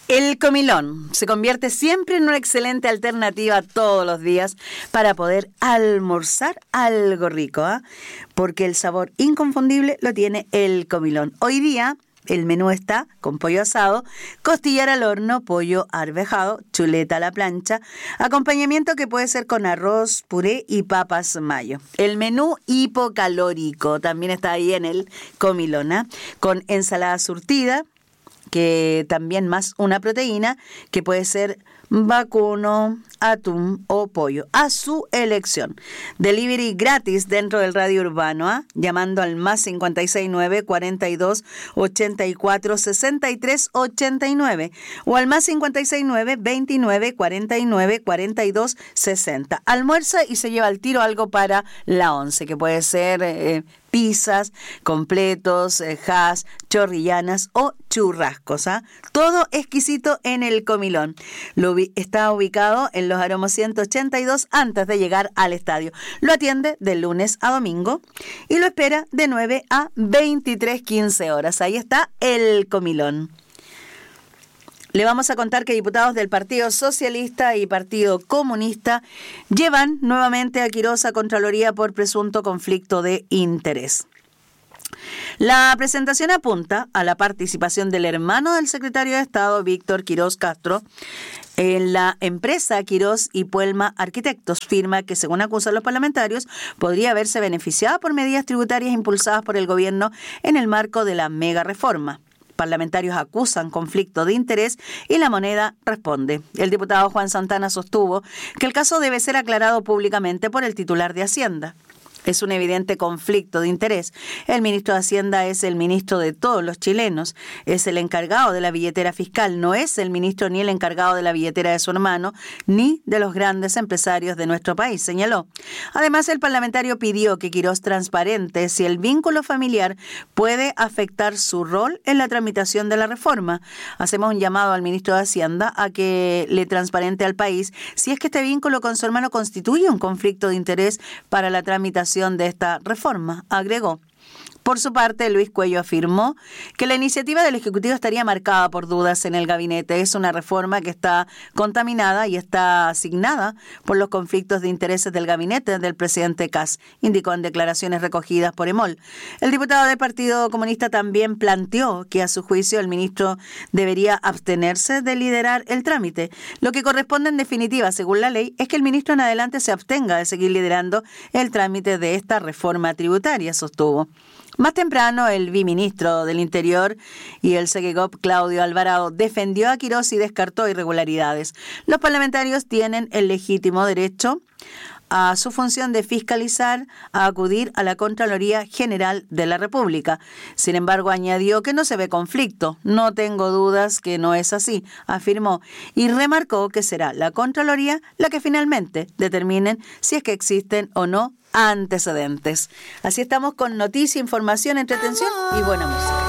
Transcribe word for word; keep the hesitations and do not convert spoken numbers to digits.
El comilón se convierte siempre en una excelente alternativa todos los días para poder almorzar algo rico, ¿eh? Porque el sabor inconfundible lo tiene el comilón. Hoy día el menú está con pollo asado, costillar al horno, pollo arvejado, chuleta a la plancha, acompañamiento que puede ser con arroz, puré y papas mayo. El menú hipocalórico también está ahí en el comilón, ¿eh? Con ensalada surtida, que también más una proteína que puede ser vacuno, atún o pollo, a su elección. Delivery gratis dentro del radio urbano, ¿eh? Llamando al más cincuenta y seis nueve, cuarenta y dos, ochenta y cuatro, sesenta y tres, ochenta y nueve o al más cincuenta y seis nueve, veintinueve, cuarenta y nueve, cuarenta y dos, sesenta. Almuerza y se lleva al tiro algo para la once, que puede ser eh, pizzas, completos, eh, hash, chorrillanas o churrascos, ¿eh? Todo exquisito en el comilón. Lo ubi- está ubicado en Los Aromos ciento ochenta y dos antes de llegar al estadio. Lo atiende de lunes a domingo y lo espera de nueve a veintitrés quince horas. Ahí está el comilón. Le vamos a contar que diputados del Partido Socialista y Partido Comunista llevan nuevamente a Quirós a Contraloría por presunto conflicto de interés. La presentación apunta a la participación del hermano del secretario de Estado, Víctor Quirós Castro, en la empresa Quirós y Puelma Arquitectos, firma que, según acusan los parlamentarios, podría haberse beneficiado por medidas tributarias impulsadas por el gobierno en el marco de la mega reforma. Parlamentarios acusan conflicto de interés y la moneda responde. El diputado Juan Santana sostuvo que el caso debe ser aclarado públicamente por el titular de Hacienda. Es un evidente conflicto de interés. El ministro de Hacienda es el ministro de todos los chilenos, es el encargado de la billetera fiscal, no es el ministro ni el encargado de la billetera de su hermano, ni de los grandes empresarios de nuestro país, señaló. Además, el parlamentario pidió que Quirós transparente si el vínculo familiar puede afectar su rol en la tramitación de la reforma. Hacemos un llamado al ministro de Hacienda a que le transparente al país si es que este vínculo con su hermano constituye un conflicto de interés para la tramitación de esta reforma, agregó. Por su parte, Luis Cuello afirmó que la iniciativa del Ejecutivo estaría marcada por dudas en el gabinete. Es una reforma que está contaminada y está asignada por los conflictos de intereses del gabinete del presidente Kast, indicó en declaraciones recogidas por EMOL. El diputado del Partido Comunista también planteó que, a su juicio, el ministro debería abstenerse de liderar el trámite. Lo que corresponde en definitiva, según la ley, es que el ministro en adelante se abstenga de seguir liderando el trámite de esta reforma tributaria, sostuvo. Más temprano, el viceministro del Interior y el Segegop, Claudio Alvarado, defendió a Quirós y descartó irregularidades. Los parlamentarios tienen el legítimo derecho a su función de fiscalizar, a acudir a la Contraloría General de la República. Sin embargo, añadió que no se ve conflicto. No tengo dudas que no es así, afirmó, y remarcó que será la Contraloría la que finalmente determinen si es que existen o no antecedentes. Así estamos con noticia, información, entretención y buena música.